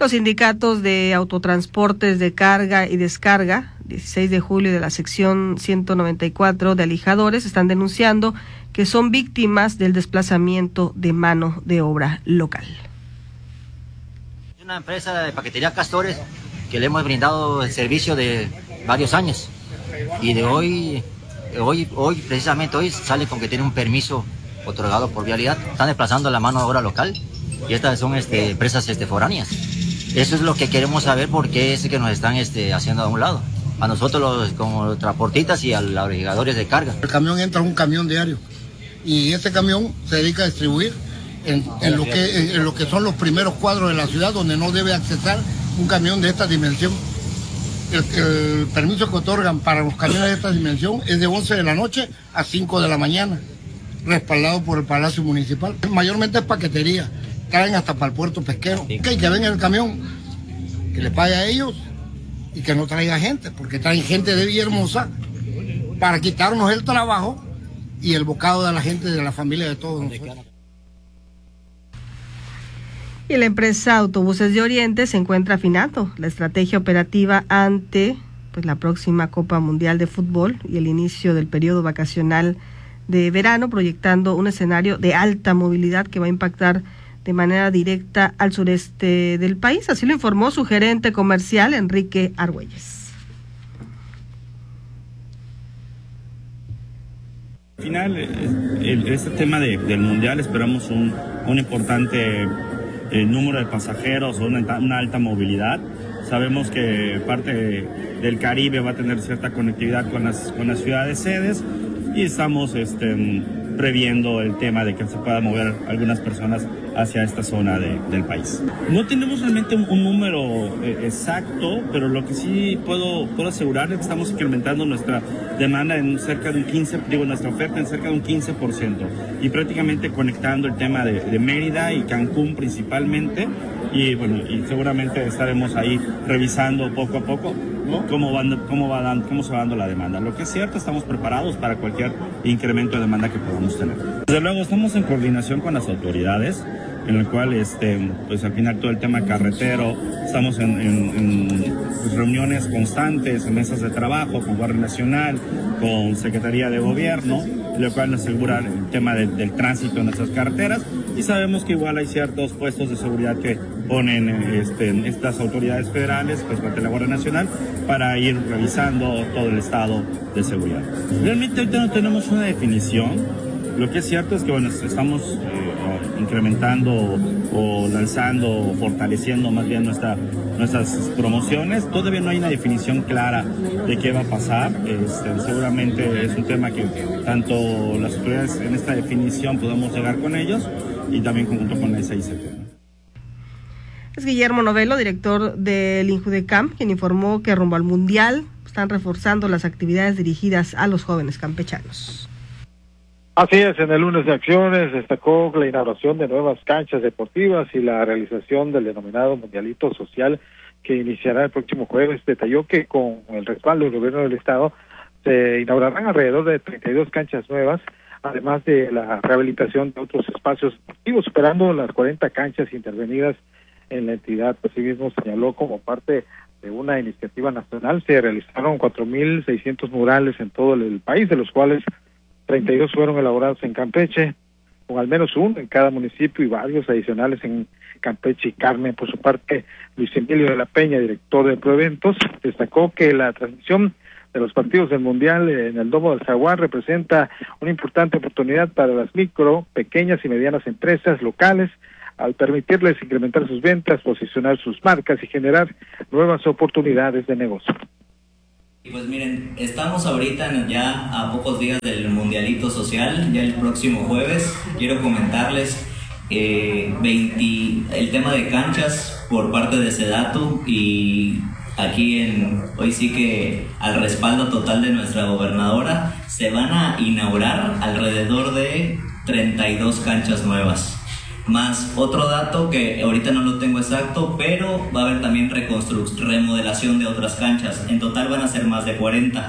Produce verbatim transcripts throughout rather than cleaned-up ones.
Los sindicatos de autotransportes de carga y descarga, dieciséis de julio, de la sección ciento noventa y cuatro de Alijadores, están denunciando que son víctimas del desplazamiento de mano de obra local. Una empresa de paquetería Castores que le hemos brindado el servicio de varios años y de hoy, hoy, hoy precisamente hoy sale con que tiene un permiso otorgado por Vialidad. Están desplazando la mano de obra local y estas son este, empresas este, foráneas. Eso es lo que queremos saber, porque es que nos están este, haciendo a un lado. A nosotros los, como los transportistas y a los navegadores de carga. El camión entra un camión diario y este camión se dedica a distribuir en, en, lo que, en, en lo que son los primeros cuadros de la ciudad, donde no debe accesar un camión de esta dimensión. El, el permiso que otorgan para los camiones de esta dimensión es de once de la noche a cinco de la mañana, respaldado por el Palacio Municipal. Mayormente es paquetería. Traen hasta para el puerto pesquero. Sí. Que, que venga el camión, que le pague a ellos y que no traiga gente, porque traen gente de Villahermosa para quitarnos el trabajo y el bocado de la gente, de la familia de todos nosotros. Y la empresa Autobuses de Oriente se encuentra afinando la estrategia operativa ante pues, la próxima Copa Mundial de Fútbol y el inicio del periodo vacacional de verano, proyectando un escenario de alta movilidad que va a impactar de manera directa al sureste del país. Así lo informó su gerente comercial, Enrique Argüelles. Al final, el, este tema de, del Mundial, esperamos un, un importante eh, número de pasajeros, una, una alta movilidad. Sabemos que parte del Caribe va a tener cierta conectividad con las, con las ciudades sedes y estamos este, previendo el tema de que se puedan mover algunas personas hacia esta zona de, del país. No tenemos realmente un, un número eh, exacto, pero lo que sí puedo, puedo asegurar es que estamos incrementando nuestra demanda en cerca de un quince, digo, nuestra oferta en cerca de un quince por ciento y prácticamente conectando el tema de, de Mérida y Cancún principalmente, y bueno, y seguramente estaremos ahí revisando poco a poco, ¿no? cómo, van, cómo, va dando, cómo se va dando la demanda. Lo que es cierto, estamos preparados para cualquier incremento de demanda que podamos tener. Desde luego estamos en coordinación con las autoridades, en el cual este, pues al final todo el tema carretero, estamos en, en, en pues, reuniones constantes, en mesas de trabajo con Guardia Nacional, con Secretaría de Gobierno, lo cual nos asegura el tema de, del tránsito en nuestras carreteras, y sabemos que igual hay ciertos puestos de seguridad que ponen este, estas autoridades federales, pues parte de la Guardia Nacional, para ir revisando todo el estado de seguridad. Realmente ahorita no tenemos una definición. Lo que es cierto es que bueno, estamos eh, incrementando o lanzando o fortaleciendo más bien nuestra, nuestras promociones. Todavía no hay una definición clara de qué va a pasar. Este, seguramente es un tema que tanto las autoridades en esta definición podemos llegar con ellos y también junto con la S I C P. Es Guillermo Novelo, director del INJUDECAM, quien informó que rumbo al Mundial están reforzando las actividades dirigidas a los jóvenes campechanos. Así es, en el lunes de acciones destacó la inauguración de nuevas canchas deportivas y la realización del denominado Mundialito Social que iniciará el próximo jueves. Detalló que con el respaldo del gobierno del estado se inaugurarán alrededor de treinta y dos canchas nuevas, además de la rehabilitación de otros espacios deportivos, superando las cuarenta canchas intervenidas en la entidad. Asimismo señaló, como parte de una iniciativa nacional, se realizaron cuatro mil seiscientos murales en todo el país, de los cuales treinta y dos fueron elaborados en Campeche, con al menos uno en cada municipio y varios adicionales en Campeche y Carmen. Por su parte, Luis Emilio de la Peña, director de Proeventos, destacó que la transmisión de los partidos del Mundial en el Domo del Jaguar representa una importante oportunidad para las micro, pequeñas y medianas empresas locales, al permitirles incrementar sus ventas, posicionar sus marcas y generar nuevas oportunidades de negocio. Pues miren, estamos ahorita ya a pocos días del Mundialito Social, ya el próximo jueves. Quiero comentarles eh, veinte, el tema de canchas por parte de Sedatu, y aquí en hoy sí que al respaldo total de nuestra gobernadora se van a inaugurar alrededor de treinta y dos canchas nuevas. Más otro dato que ahorita no lo tengo exacto, pero va a haber también reconstrucción, remodelación de otras canchas. En total van a ser más de cuarenta.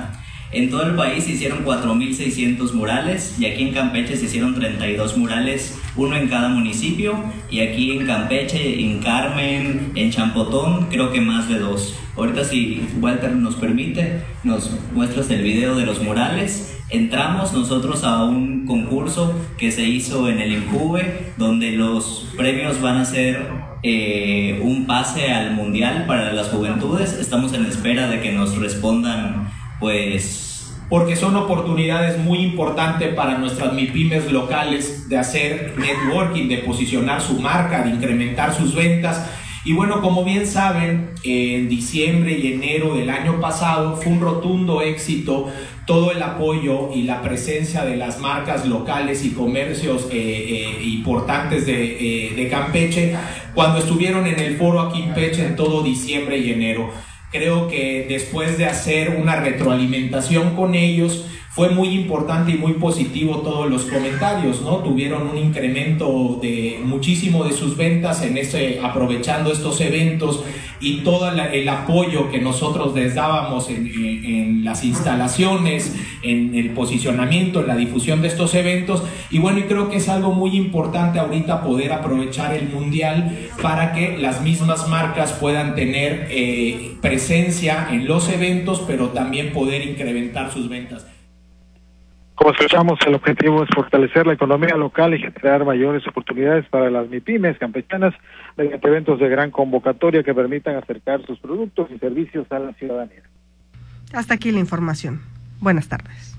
En todo el país se hicieron cuatro mil seiscientos murales y aquí en Campeche se hicieron treinta y dos murales, uno en cada municipio, y aquí en Campeche, en Carmen, en Champotón, creo que más de dos. Ahorita, si Walter nos permite, nos muestras el video de los murales. Entramos nosotros a un concurso que se hizo en el INJUVE, donde los premios van a ser eh, un pase al Mundial para las juventudes. Estamos en espera de que nos respondan, pues... Porque son oportunidades muy importantes para nuestras MIPYMES locales de hacer networking, de posicionar su marca, de incrementar sus ventas. Y bueno, como bien saben, en diciembre y enero del año pasado fue un rotundo éxito todo el apoyo y la presencia de las marcas locales y comercios eh, eh, importantes de, eh, de Campeche cuando estuvieron en el foro aquí en Campeche en todo diciembre y enero. Creo que después de hacer una retroalimentación con ellos, fue muy importante y muy positivo todos los comentarios, ¿no? Tuvieron un incremento de muchísimo de sus ventas en ese, aprovechando estos eventos y todo la, el apoyo que nosotros les dábamos en, en, en las instalaciones, en el posicionamiento, en la difusión de estos eventos. Y bueno, y creo que es algo muy importante ahorita poder aprovechar el Mundial para que las mismas marcas puedan tener eh, presencia en los eventos, pero también poder incrementar sus ventas. Como escuchamos, el objetivo es fortalecer la economía local y generar mayores oportunidades para las MIPYMES campechanas mediante eventos de gran convocatoria que permitan acercar sus productos y servicios a la ciudadanía. Hasta aquí la información. Buenas tardes.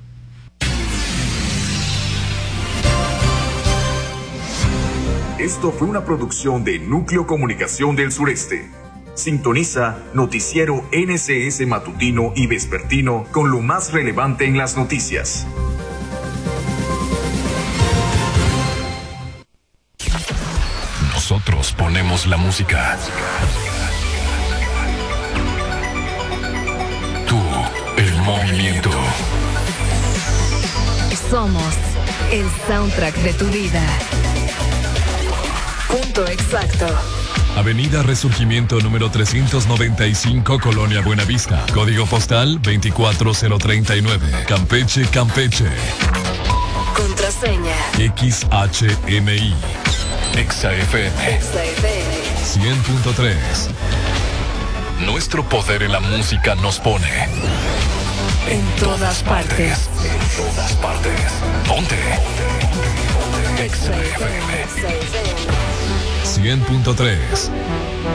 Esto fue una producción de Núcleo Comunicación del Sureste. Sintoniza Noticiero N C S Matutino y Vespertino con lo más relevante en las noticias. Nosotros ponemos la música. Tú, el movimiento. Somos el soundtrack de tu vida. Punto exacto. Avenida Resurgimiento número trescientos noventa y cinco, Colonia Buenavista. Código postal veinticuatro cero treinta y nueve. Campeche, Campeche. Contraseña X H M I. Exa F M. Exa F M. cien punto tres. Nuestro poder en la música nos pone en todas partes. En todas partes. Ponte. Exa F M. Exa F M. cien punto tres.